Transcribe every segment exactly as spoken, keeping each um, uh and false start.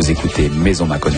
Vous écoutez Maison Makonnen.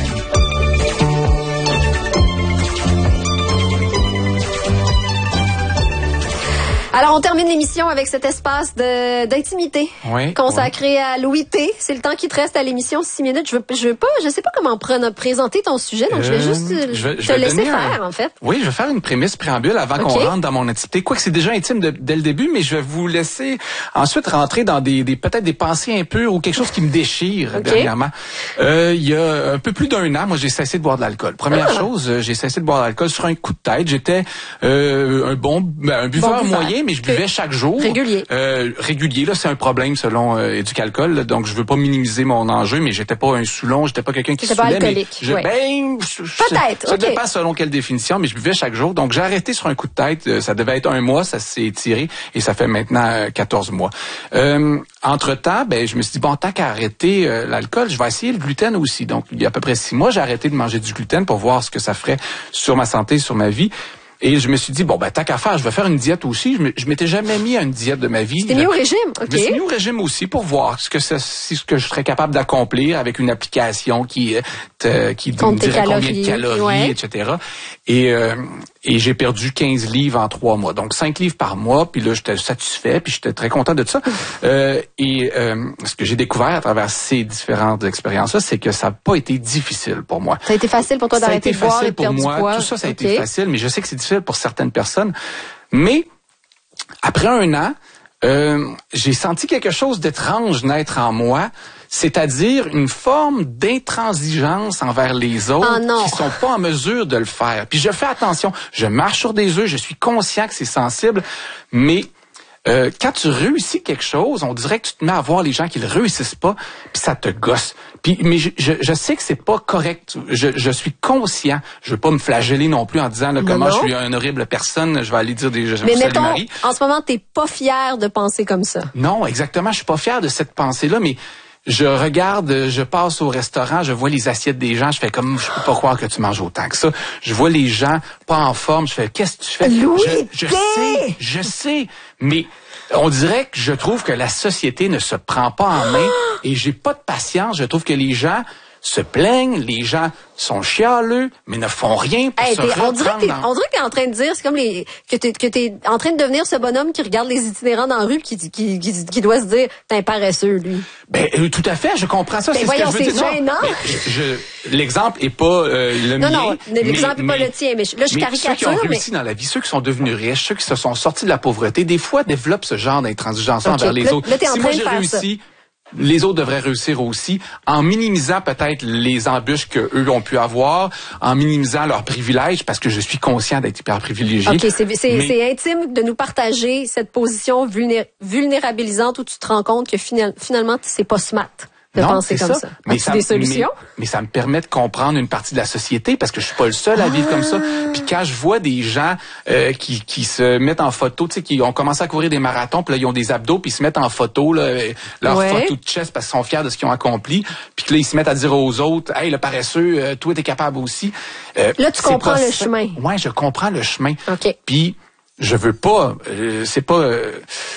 Alors, on termine l'émission avec cet espace de, d'intimité oui, consacré oui. à Louis T. C'est le temps qui te reste à l'émission, six minutes. Je veux, je veux pas, je sais pas comment pre- présenter ton sujet, donc euh, je vais juste je vais, te je vais laisser faire, un... en fait. Oui, je vais faire une prémisse préambule avant okay. qu'on rentre dans mon intimité. Quoique c'est déjà intime de, dès le début, mais je vais vous laisser ensuite rentrer dans des, des peut-être des pensées impures ou quelque chose qui me déchire okay. dernièrement. Euh, il y a un peu plus d'un an, moi, j'ai cessé de boire de l'alcool. Première ah. chose, j'ai cessé de boire de l'alcool sur un coup de tête. J'étais euh, un bon un buveur bon moyen, mais je buvais chaque jour. Régulier. Euh, régulier, là, c'est un problème selon euh, Éducalcool. Donc, je veux pas minimiser mon enjeu, mais j'étais pas un saoulon, j'étais pas quelqu'un qui saoulait. Pas alcoolique. Mais je, ouais. Ben, je, peut-être. Ça okay. dépend selon quelle définition, mais je buvais chaque jour. Donc, j'ai arrêté sur un coup de tête. Ça devait être un mois, ça s'est étiré et ça fait maintenant quatorze mois. Euh, entre-temps, ben, je me suis dit, bon, tant qu'à arrêter euh, l'alcool, je vais essayer le gluten aussi. Donc, il y a à peu près six mois, j'ai arrêté de manger du gluten pour voir ce que ça ferait sur ma santé, sur ma vie. Et je me suis dit, bon, ben, tant qu'à faire, je vais faire une diète aussi. Je, je m'étais jamais mis à une diète de ma vie. C'était mis au régime, OK. Je me suis mis au régime aussi pour voir ce que, ça, ce que je serais capable d'accomplir avec une application qui, te, qui me dirait combien de calories, ouais. et cetera. Et, euh, et j'ai perdu quinze livres en trois mois. Donc, cinq livres par mois. Puis là, j'étais satisfait. Puis j'étais très content de ça. euh, et euh, ce que j'ai découvert à travers ces différentes expériences-là, c'est que ça n'a pas été difficile pour moi. Ça a été facile pour toi d'arrêter de boire et de perdre du poids? Tout ça, ça a okay. été facile. Mais je sais que c'est difficile pour certaines personnes. Mais après un an, euh, j'ai senti quelque chose d'étrange naître en moi, c'est-à-dire une forme d'intransigeance envers les autres oh qui sont pas en mesure de le faire. Puis je fais attention, je marche sur des œufs, je suis conscient que c'est sensible, mais Euh, quand tu réussis quelque chose, on dirait que tu te mets à voir les gens qui le réussissent pas, puis ça te gosse. Puis, mais je, je, je sais que c'est pas correct. Je, je suis conscient. Je veux pas me flageller non plus en disant là, comment non. je suis une horrible personne. Je vais aller dire des. Je mais salue mettons, Marie. En ce moment, t'es pas fier de penser comme ça. Non, exactement. Je suis pas fier de cette pensée-là, mais. Je regarde, je passe au restaurant, je vois les assiettes des gens, je fais comme, je peux pas croire que tu manges autant que ça. Je vois les gens pas en forme, je fais, qu'est-ce que tu fais? Louis, je, je sais, je sais, mais on dirait que je trouve que la société ne se prend pas en main et j'ai pas de patience. Je trouve que les gens se plaignent, les gens sont chialeux, mais ne font rien pour hey, se on dirait que t'es, dans... on dirait que t'es en train de dire, c'est comme les que t'es, que t'es en train de devenir ce bonhomme qui regarde les itinérants dans la rue qui, qui, qui, qui doit se dire, t'es un paresseux, lui. Ben, euh, tout à fait, je comprends ça. Ben c'est voyons, ce que je veux c'est dire. gênant. Non, je, je, l'exemple est pas euh, le non, mien. Non, non, l'exemple n'est pas le tien, mais là, je mais caricature. Ceux qui ont mais... réussi dans la vie, ceux qui sont devenus riches, ceux qui se sont sortis de la pauvreté, des fois développent ce genre d'intransigeance okay. envers les là, autres. Là, t'es en si train moi de j'ai faire réussi, ça. Les autres devraient réussir aussi, en minimisant peut-être les embûches qu'eux ont pu avoir, en minimisant leurs privilèges, parce que je suis conscient d'être hyper privilégié. OK, c'est, c'est, mais... c'est intime de nous partager cette position vulné- vulnérabilisante où tu te rends compte que final, finalement, c'est pas smart de non, penser comme ça. ça. Mais ça, des solutions? Mais, mais ça me permet de comprendre une partie de la société parce que je suis pas le seul à vivre ah. comme ça. Puis quand je vois des gens euh, qui, qui se mettent en photo, tu sais, qui ont commencé à courir des marathons, puis là ils ont des abdos, puis ils se mettent en photo, là, leur ouais. photo de chest parce qu'ils sont fiers de ce qu'ils ont accompli. Puis que là ils se mettent à dire aux autres, hey le paresseux, euh, toi t'es capable aussi. Euh, là tu comprends le ça. chemin. Ouais, je comprends le chemin. Ok. Puis je veux pas, euh, c'est pas. Euh,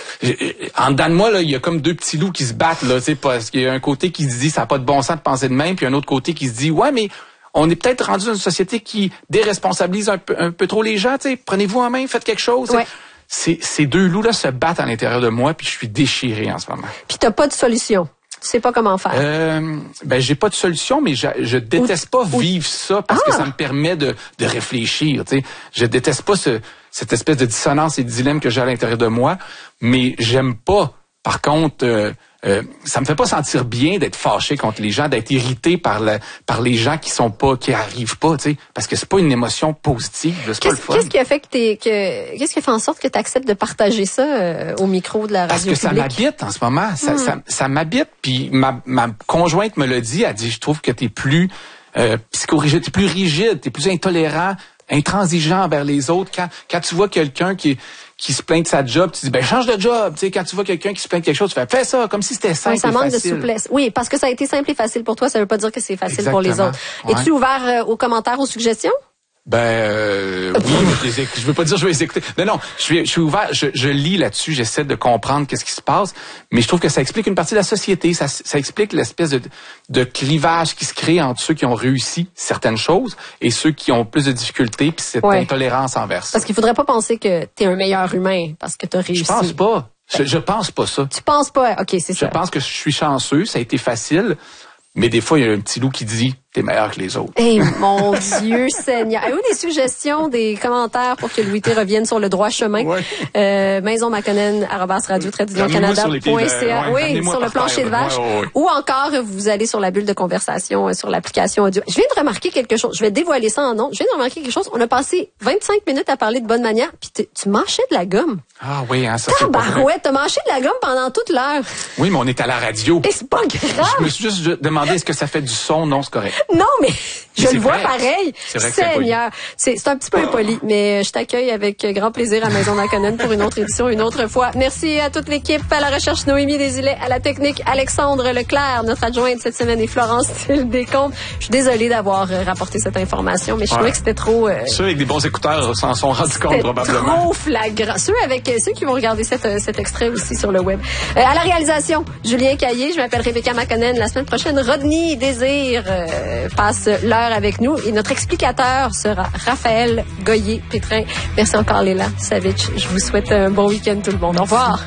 en dedans de moi, là, il y a comme deux petits loups qui se battent, là, tu sais, parce qu'il y a un côté qui se dit ça n'a pas de bon sens de penser de même, puis un autre côté qui se dit ouais, mais on est peut-être rendu dans une société qui déresponsabilise un peu, un peu trop les gens, tu sais, prenez-vous en main, faites quelque chose. Ouais. C'est, ces deux loups-là se battent à l'intérieur de moi, puis je suis déchiré en ce moment. Puis t'as pas de solution. Tu sais pas comment faire. Euh, ben j'ai pas de solution, mais je, je déteste ou, pas ou... vivre ça parce ah. que ça me permet de, de réfléchir. Tu sais, je déteste pas ce, cette espèce de dissonance et de dilemme que j'ai à l'intérieur de moi, mais j'aime pas. Par contre, euh, euh, ça me fait pas sentir bien d'être fâché contre les gens, d'être irrité par le, par les gens qui sont pas, qui arrivent pas, tu sais, parce que c'est pas une émotion positive, c'est pas le fun. Qu'est-ce qui a fait que t'es, que, qu'est-ce qui fait en sorte que tu acceptes de partager ça euh, au micro de la radio Parce que publique? Ça m'habite en ce moment, ça, hmm. ça, ça m'habite. Puis ma, ma conjointe me l'a dit, elle dit, je trouve que t'es plus euh, psychorigide, t'es plus rigide, t'es plus intolérant, intransigeant envers les autres. Quand, quand tu vois quelqu'un qui qui se plaint de sa job, tu dis ben change de job. Tu sais, quand tu vois quelqu'un qui se plaint de quelque chose, tu fais fais ça comme si c'était simple ouais, ça et manque facile. de souplesse. Oui, parce que ça a été simple et facile pour toi, ça veut pas dire que c'est facile Exactement. pour les autres. Ouais. Es-tu ouvert euh, aux commentaires, aux suggestions? Ben euh, oui, je, les éc- je veux pas dire je vais les écouter. Non, non, je suis, je suis ouvert, je, je lis là-dessus, j'essaie de comprendre qu'est-ce qui se passe, mais je trouve que ça explique une partie de la société, ça, ça explique l'espèce de, de clivage qui se crée entre ceux qui ont réussi certaines choses et ceux qui ont plus de difficultés, puis cette ouais. intolérance envers ça. Parce qu'il faudrait pas penser que t'es un meilleur humain parce que t'as réussi. Je pense pas. Je, je pense pas ça. Tu penses pas? OK, c'est ça. Je pense que je suis chanceux, ça a été facile, mais des fois, il y a un petit loup qui dit t'es meilleur que les autres. Eh, mon Dieu Seigneur. Avez-vous des suggestions, des commentaires pour que Louis T revienne sur le droit chemin? Ouais. Euh, Maison Maconnen, arobase radio traduction canada point c a. Ouais, oui, sur le plancher de vache. Ouais, ouais. Ou encore, vous allez sur la bulle de conversation, euh, sur l'application audio. Je viens de remarquer quelque chose. Je vais dévoiler ça en nom. Je viens de remarquer quelque chose. On a passé vingt-cinq minutes à parler de bonne manière, puis tu mâchais de la gomme. Ah oui, hein, ça c'est pas vrai. Ouais, t'as mâché de la gomme pendant toute l'heure. Oui, mais on est à la radio. Et c'est pas grave. Je me suis juste demandé est-ce que ça fait du son? Non, c'est correct. Non, mais je mais le vois vrai. pareil. C'est vrai que Seigneur. C'est, c'est un petit peu impoli, mais je t'accueille avec grand plaisir à Maison Maconnen pour une autre édition, une autre fois. Merci à toute l'équipe, à la recherche Noémie Desilets, à la technique Alexandre Leclerc, notre adjointe cette semaine est Florence Descombes. Je suis désolée d'avoir rapporté cette information, mais je trouvais ouais. que c'était trop... Euh, ceux avec des bons écouteurs s'en sont rendus compte probablement. Trop flagrant. Ceux avec ceux qui vont regarder cette, cet extrait aussi sur le web. Euh, à la réalisation, Julien Caillé, je m'appelle Rebecca Maconnen. La semaine prochaine, Rodney Désir euh, passe l'heure avec nous et notre explicateur sera Raphaël Goyer-Pétrin. Merci encore Léla Savitch. Je vous souhaite un bon week-end tout le monde. Au revoir.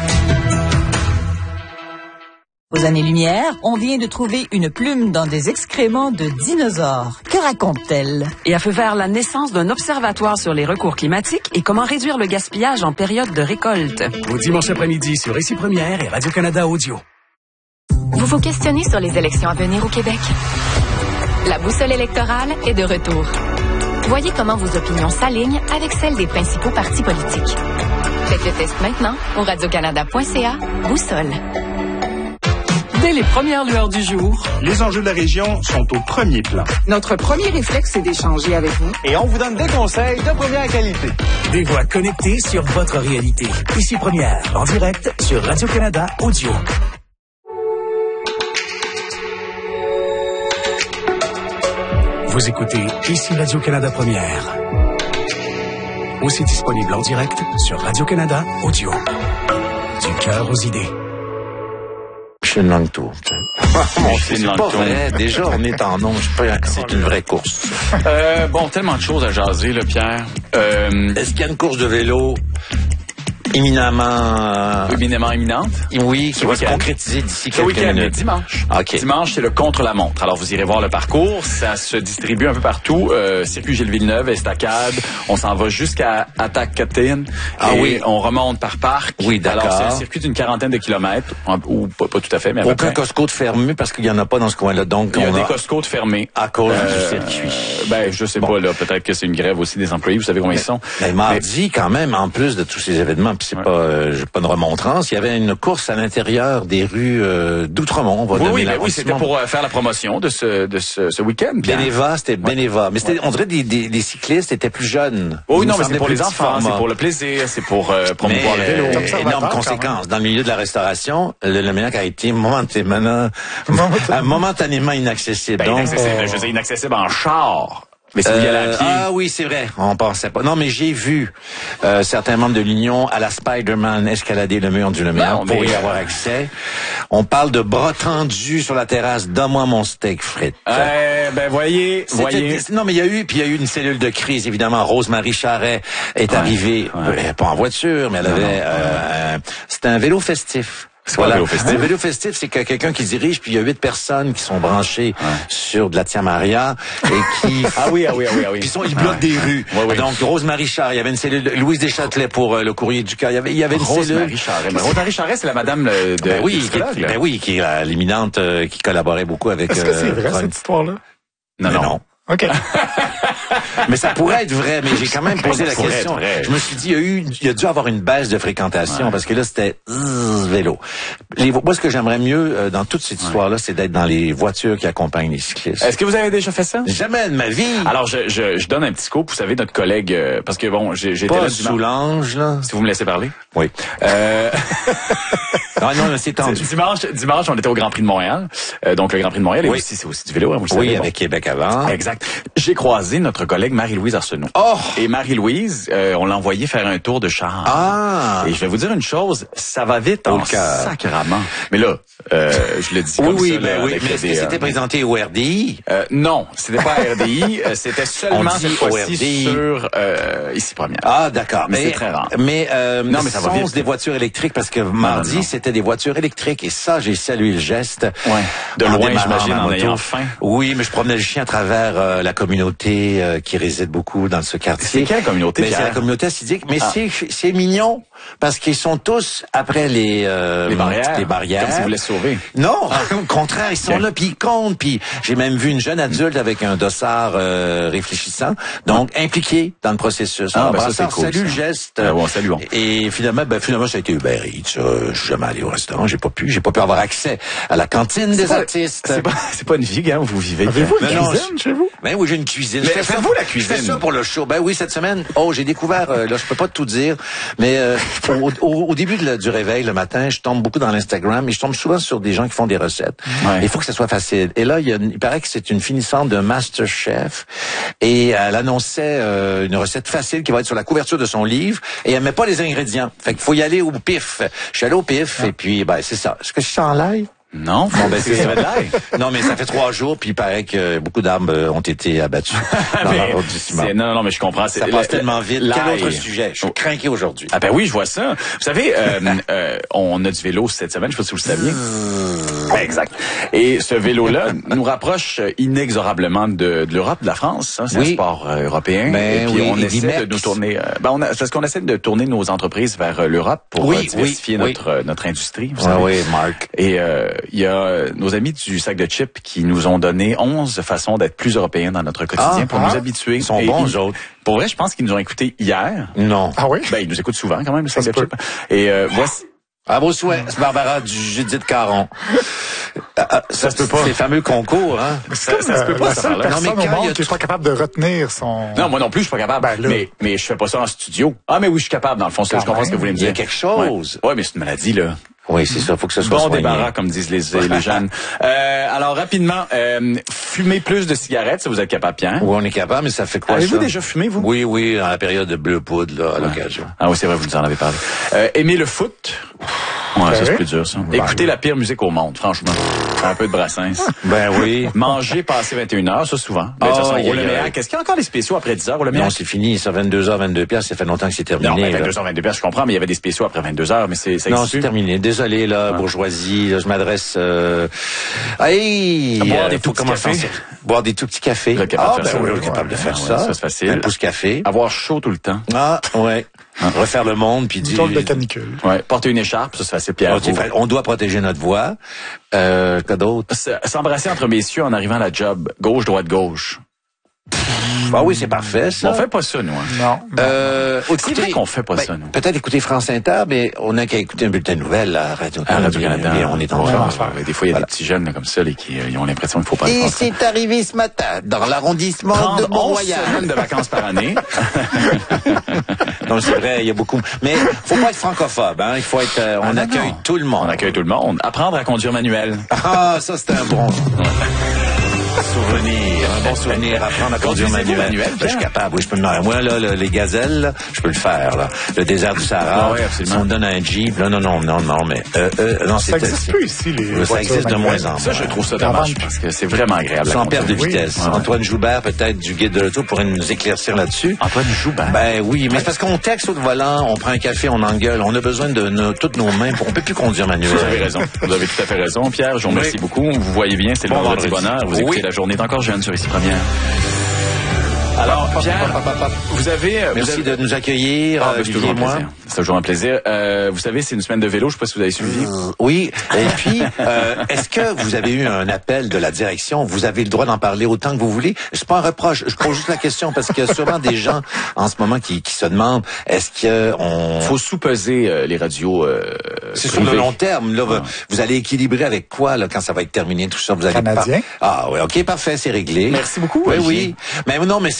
Aux années-lumière, on vient de trouver une plume dans des excréments de dinosaures. Que raconte-t-elle? Et a fait vers la naissance d'un observatoire sur les recours climatiques et comment réduire le gaspillage en période de récolte. Au dimanche après-midi sur Ici Première et Radio-Canada Audio. Vous vous questionnez sur les élections à venir au Québec? La boussole électorale est de retour. Voyez comment vos opinions s'alignent avec celles des principaux partis politiques. Faites le test maintenant au radio canada point c a. Boussole. Dès les premières lueurs du jour, les enjeux de la région sont au premier plan. Notre premier réflexe, c'est d'échanger avec vous. Et on vous donne des conseils de première qualité. Des voix connectées sur votre réalité. Ici Première, en direct sur Radio-Canada Audio. Vous écoutez Ici Radio-Canada Première. Aussi disponible en direct sur Radio-Canada Audio. Du cœur aux idées. Michel Langto. C'est pas vrai. Déjà, on est en onde. C'est une vraie course. Euh, bon, tellement de choses à jaser, là, Pierre. Euh, Est-ce qu'il y a une course de vélo éminemment... Éminemment imminente? Oui, qui va se concrétiser d'ici quelques week-end, minutes. Dimanche. Okay. Dimanche, c'est le contre-la-montre. Alors, vous irez voir le parcours. Ça se distribue un peu partout. Euh, circuit Gilles-Villeneuve, Estacade. On s'en va jusqu'à Attaque-Catine. Ah et oui. On remonte par parc. Oui, d'accord. Alors, c'est un circuit d'une quarantaine de kilomètres. Ou pas, pas tout à fait, mais à peu Aucun près. Costco de fermé parce qu'il y en a pas dans ce coin-là. Donc, Il y a on des a... Costco de fermés. À cause euh, du circuit. Ben, je sais bon. pas, là. Peut-être que c'est une grève aussi des employés. Vous savez combien mais, ils sont. Mais mardi, mais... quand même, en plus de tous ces événements, puis c'est ouais. pas, euh, pas une remontrance, il y avait une course à l'intérieur des rues euh, d'Outremont. On va oui, oui, ben oui, c'était pour euh, faire la promotion de ce, de ce, ce week-end. Bénéva, c'était ouais. Bénéva. Mais c'était, ouais. on dirait des, des, des cyclistes étaient plus jeunes. Oui, non, mais c'est pour les enfants, c'est pour le plaisir, c'est pour euh, promouvoir mais, le vélo. Euh, énorme conséquence. Dans le milieu de la restauration, le, le ménac a été momentanément, momentanément inaccessible. Ben, Donc, inaccessible, oh. je veux dire inaccessible en char. Mais si vous y allez à pied. Ah oui, c'est vrai. On pensait pas. Non, mais j'ai vu euh, certains membres de l'Union à la Spider-Man escalader le mur du Lumière pour y avoir accès. On parle de bras tendus sur la terrasse. Donne-moi mon steak frites. Euh, ben voyez, C'était, voyez. Non, mais il y a eu, puis il y a eu une cellule de crise évidemment. Rose-Marie Charret est ouais, arrivée, ouais. Euh, pas en voiture, mais elle avait. Non, non, euh, euh, c'était un vélo festif. Voilà. Un vélo festif. Un vélo festif, c'est que quelqu'un qui dirige, puis il y a huit personnes qui sont branchées ouais. sur de la Tia Maria et qui ah oui ah oui ah oui ah oui qui sont ils bloquent ouais. des rues. Ouais, ouais. Donc Rose-Marie Charret, il y avait une cellule. Louise Deschâtelet pour euh, le Courrier du Cœur. Il y avait il y avait une Rose cellule. Marie Charret. Mais Rose-Marie Charret, c'est la madame de. Ben oui, qui, ben oui, qui est la, l'éminente euh, qui collaborait beaucoup avec. Est-ce que c'est vrai euh, cette histoire-là? Non, non. non. OK. Mais ça pourrait être vrai, mais j'ai quand même posé la question. Je me suis dit, il y a eu, il y a dû avoir une baisse de fréquentation ouais. parce que là, c'était zzz, vélo. Les, moi, ce que j'aimerais mieux euh, dans toute cette histoire-là, ouais. c'est d'être dans les voitures qui accompagnent les cyclistes. Est-ce que vous avez déjà fait ça? Jamais de ma vie. Alors, je, je, je donne un petit scoop. Vous savez, notre collègue, euh, parce que bon, j'ai, j'ai été Pas là Soulange, là. Si vous me laissez parler. Oui. Euh... Non, non, c'est tendu. Dimanche, dimanche, on était au Grand Prix de Montréal. Euh, donc, le Grand Prix de Montréal, oui. aussi, c'est aussi du vélo, hein, vous le Oui, savez, avec bon. Québec avant. Exact. J'ai croisé notre collègue Marie-Louise Arsenault. Oh! Et Marie-Louise, euh, on l'a envoyé faire un tour de char. Ah! Et je vais vous dire une chose, ça va vite Au en cœur. sacrement. Mais là, euh, je le dis Oui, comme oui, ça. ben là, oui. avec Mais est-ce des, que euh, c'était présenté au R D I? Euh, non, c'était pas à R D I, euh, c'était seulement On dit cette au fois-ci R D I. sur euh, ici première. Ah, d'accord. Mais c'est très rare. Mais euh, Non, mais ça va sont vite. des voitures électriques parce que mardi, non, non. c'était des voitures électriques et ça, j'ai salué le geste. Ouais. De En loin, démarrant j'imagine, ma en moto. ayant faim. Oui, mais je promenais le chien à travers euh, la communauté euh, qui réside beaucoup dans ce quartier. C'est quelle communauté, Mais c'est Pierre? la communauté assidique. Mais Ah. c'est c'est mignon parce qu'ils sont tous après les euh, Les barrières. Les barrières. Comme si vous voulez sauver. Non, au contraire, ils sont Ok. là, puis ils comptent. Puis j'ai même vu une jeune adulte avec un dossard euh, réfléchissant, donc impliqué dans le processus. Ah, Alors, ben ça, Brassard, c'est cool, salue ça. le geste. Ah, bon, saluons. Et finalement, ben finalement, ça a été Uber Eats. Euh, je suis jamais allé au restaurant, j'ai pas pu, j'ai pas pu avoir accès à la cantine des pas- artistes. C'est pas, c'est pas une vie, hein, où vous vivez. Avez-vous une Mais non, cuisine chez vous? Ben oui, j'ai une cuisine. Mais Je fais ça- faites-vous la Je fais cuisine? ça pour le show. Ben oui, cette semaine. Oh, j'ai découvert. Euh, là, je peux pas tout dire, mais euh, au, au, au début de la- du réveil le matin, je tombe beaucoup dans l'Instagram et je tombe souvent sur des gens qui font des recettes. Ouais. Il faut que ça soit facile. Et là, il, y a une- il paraît que c'est une finissante de MasterChef et elle annonçait euh, une recette facile qui va être sur la couverture de son livre et elle met pas les ingrédients. Fait qu'il faut y aller au pif. Je suis allé au pif et puis ben c'est ça. Est-ce que je suis en live? Non, bon, ben, c'est ça de l'air. Non, mais ça fait trois jours, puis il paraît que beaucoup d'arbres euh, ont été abattus dans Mais l'arrondissement. c'est- non, non, mais je comprends. Ça passe tellement vite. Quel l'ail. autre sujet? Je suis craqué aujourd'hui. Ah ben oui, je vois ça. Vous savez, euh, euh, on a du vélo cette semaine, je sais pas si vous le saviez. Ben, exact. Et ce vélo-là nous rapproche inexorablement de, de l'Europe, de la France. Hein, c'est Oui. un sport euh, européen. Ben et puis oui, on et essaie l'I M E de X. nous tourner. Euh, ben on a, c'est parce qu'on essaie de tourner nos entreprises vers euh, l'Europe pour Oui, euh, diversifier oui, notre euh, notre industrie. Vous Oui, savez. oui, Marc. Et euh, il y a euh, nos amis du sac de chips qui nous ont donné onze façons d'être plus européens dans notre quotidien Ah, pour ah. nous habituer. Ils sont Et bons, ils- eux autres. Pour vrai, je pense qu'ils nous ont écoutés hier. Non. Ah oui? Ben, ils nous écoutent souvent quand même, le sac Ça de se chips. Et euh, voici. À vos souhaits, c'est Barbara du Judith Caron. Ah, ah, ça se peut pas. Ces fameux concours, hein. C'est comme ça se peut euh, pas, la cette seule affaire-là. personne Non, mais au quand il y monde a qui est tout- pas capable de retenir son... Non, moi non plus, je suis pas capable. Ben là. mais, mais je fais pas ça en studio. Ah, mais oui, je suis capable, dans le fond. ça, Quand je comprends même. ce que vous voulez me Il y a dire. quelque chose. Ouais, ouais mais c'est une maladie, là. Oui, c'est ça. Faut que ça soit Bon soigné. débarras, comme disent les, les jeunes. Euh, alors, rapidement, euh, fumer plus de cigarettes, si vous êtes capable, Pierre. Oui, on est capable, mais ça fait quoi, Avez-vous ça? déjà fumé, vous? Oui, oui, dans la période de bleu poudre, là, à l'occasion. Ah oui, c'est vrai, vous nous en avez parlé. Euh, aimer le foot. Ouais, ça, c'est plus dur, ça. Écouter la pire musique au monde, franchement. Un peu de Brassens. Ben oui. Manger passé vingt et une heures, ça, souvent. Ben, de toute Oh, façon, aïe, au aïe, Leméac, aïe. est-ce qu'il y a encore des spéciaux après dix heures au Leméac? Non, c'est fini, ça, vingt-deux heures, vingt-deux piastres, ça fait longtemps que c'est terminé. Non, ben, là. vingt-deux heures, vingt-deux piastres, je comprends, mais il y avait des spéciaux après vingt-deux heures, mais c'est, ça Non, existe c'est plus. terminé. Désolé, là, bourgeoisie. Là, je m'adresse... Euh... Hey, Boire euh, des faut tout petits commencer cafés. en- Boire des tout petits cafés. Vous êtes capable Ah, de ben faire ça, oui, oui. on est capable de faire Ouais, ça. ça, c'est facile. Un pouce café. Avoir chaud tout le temps. Ah, ouais. Refaire le monde, puis Une dire... tôle de canicule. Ouais. Porter une écharpe, ça, c'est facile, Pierre. Ok, fait, on doit protéger notre voix. Euh, quoi d'autre? S- S'embrasser entre messieurs en arrivant à la job. Gauche, droite, gauche. Ah oui, c'est parfait, ça. On fait pas ça, nous. Hein. Non. Euh, C'est vrai qu'on fait pas ben, ça, nous. Peut-être écouter France Inter, mais on n'a qu'à écouter un bulletin de nouvelles à Radio À Radio-Canada. Et on est en Ouais, France. ouais, des fois, il y a Voilà. des petits jeunes là, comme ça là, qui euh, ils ont l'impression qu'il faut pas Et être c'est arrivé ce matin, dans l'arrondissement de prendre onze Mont-Royal. semaines de vacances par année. Non, c'est vrai, il y a beaucoup. Mais faut pas être francophobe, hein. Il faut être. euh, on Ah, non, accueille non. tout le monde. On accueille tout le monde. Apprendre à conduire manuel. Ah, ça c'est un bon souvenir, un bon souvenir. Apprendre à conduire Conduisez-vous manuel. manuel, Ben, je suis Pierre? capable. Oui, je peux me marier. Moi là, le- les gazelles, là, je peux le faire. Là. Le désert du Sahara. Ah oui, absolument. Si on me donne un Jeep, là, non, non, non, non, mais euh, euh, non, c'est Ça existe plus ici, les Ça voitures existe de moins manuelles. en moins. Ça, je trouve ça Dans dommage la- parce que c'est vraiment agréable. à Sans perte de conduire. vitesse. Oui. Antoine Joubert, peut-être du guide de l'auto, pourrait nous éclaircir là-dessus. Antoine Joubert. Ben oui, mais c'est parce qu'on texte au volant, on prend un café, on engueule, on a besoin de nos- toutes nos mains, pour, on peut plus conduire manuel. Vous avez raison. Vous avez tout à fait raison, Pierre. Je vous remercie Oui. beaucoup. Vous voyez bien, c'est le Bon vendredi vendredi. bonheur. Vous Oui. écoutez La Journée est encore jeune sur Ici Première. Alors, Pierre, vous avez... vous Merci avez- de nous accueillir, Ah, euh, ben, c'est toujours Olivier un et moi. plaisir. C'est toujours un plaisir. Euh, vous savez, c'est une semaine de vélo. Je sais pas si vous avez suivi. Euh, Oui, et puis, euh, est-ce que vous avez eu un appel de la direction? Vous avez le droit d'en parler autant que vous voulez. C'est pas un reproche, je pose juste la question parce qu'il y a sûrement des gens en ce moment qui, qui se demandent, est-ce que on... Faut sous-peser euh, les radios euh, C'est sur le privées. long terme, là. Ah. Vous allez équilibrer avec quoi, là, quand ça va être terminé, tout ça? Vous allez Canadien. pas- Ah, oui, ok, parfait, c'est réglé. Merci beaucoup, Oui, Olivier. oui. Mais non, mais c'est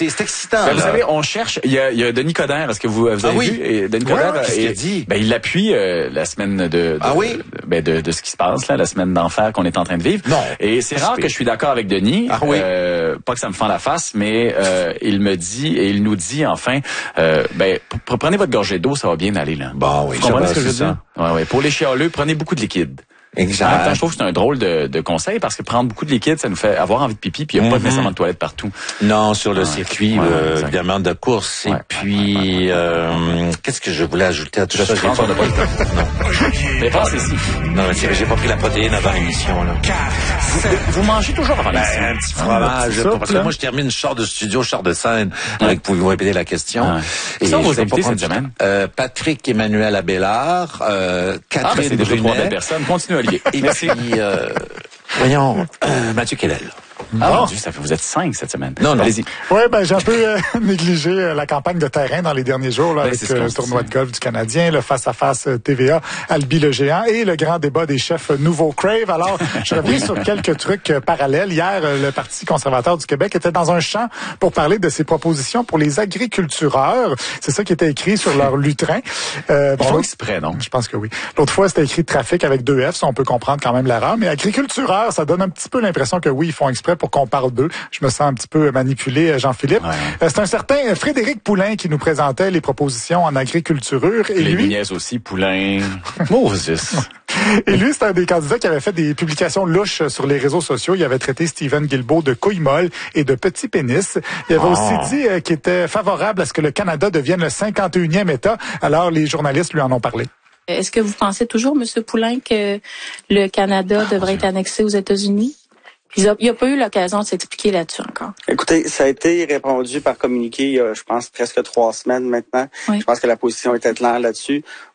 c'est, c'est excitant. Ben, vous savez, on cherche. Il y a, il y a Denis Coderre. Est-ce que vous, vous avez ah, oui. vu? Et Denis ouais, Coderre, ouais, qu'est-ce et, qu'il a dit? Ben, il appuie euh, la semaine de, de, ah, oui? de, ben, de, de ce qui se passe là, la semaine d'enfer qu'on est en train de vivre. Non. Et c'est rare que je suis d'accord avec Denis. Ah, oui. euh, pas que ça me fend la face, mais euh, il me dit et il nous dit enfin, euh, ben p- prenez votre gorgée d'eau, ça va bien aller là. Bon, oui. Vous comprenez ce que je veux dire? Ouais, ouais. Pour les chialeux, prenez beaucoup de liquide. Exact. En même temps, je trouve que c'est un drôle de, de conseil parce que prendre beaucoup de liquide, ça nous fait avoir envie de pipi, puis il n'y a mm-hmm. pas nécessairement de toilette partout. Non, sur le ouais. circuit, ouais, euh, évidemment, de course. Ouais, et puis, ouais, ouais, ouais. Euh, qu'est-ce que je voulais ajouter à tout je ça? Je pense qu'on n'a pas le temps. Non. Mais pense ici. Non, mais c'est, j'ai pas pris la protéine avant l'émission, là. Vous, vous mangez toujours avant l'émission? Ben, un petit fromage. Ah, parce que moi, je termine, je sors de studio, je sors de scène. Ouais. Avec, pouvez-vous répéter la question? Ouais. Et qui sont vos invités cette semaine? Euh, Patrick Emmanuel Abélard, euh, Catherine ah, ben c'est déjà Brunet. trois belles personnes. Continuez, Olivier. Merci. Euh, voyons, euh, Mathieu Kellel. Ah, mon Dieu, ça fait, vous êtes cinq cette semaine. Non, non. Allez-y. Oui, ben, j'ai un peu euh, négligé euh, la campagne de terrain dans les derniers jours, là, ben, avec euh, le tournoi de golf du Canadien, le face-à-face euh, T V A, Albi le géant et le grand débat des chefs nouveau Crave. Alors, je reviens sur quelques trucs euh, parallèles. Hier, euh, le Parti conservateur du Québec était dans un champ pour parler de ses propositions pour les agricultureurs. C'est ça qui était écrit sur leur lutrin. Euh, bon, Ils font exprès, non? Je pense que oui. L'autre fois, c'était écrit trafic avec deux F, ça, on peut comprendre quand même l'erreur. Mais agricultureurs, ça donne un petit peu l'impression que oui, ils font exprès pour qu'on parle d'eux. Je me sens un petit peu manipulé, Jean-Philippe. Ouais. C'est un certain Frédéric Poulain qui nous présentait les propositions en agriculture. Et les lui... niaises aussi, Poulain. Moses. Et lui, c'est un des candidats qui avait fait des publications louches sur les réseaux sociaux. Il avait traité Stephen Guilbeault de couille molle et de petit pénis. Il avait oh. aussi dit euh, qu'il était favorable à ce que le Canada devienne le cinquante et unième État. Alors, les journalistes lui en ont parlé. Est-ce que vous pensez toujours, M. Poulain, que le Canada devrait être annexé aux États-Unis? Il n'y a pas eu l'occasion de s'expliquer là-dessus encore. Écoutez, ça a été répondu par communiqué il y a, je pense, presque trois semaines maintenant. Oui. Je pense que la position était claire là-dessus.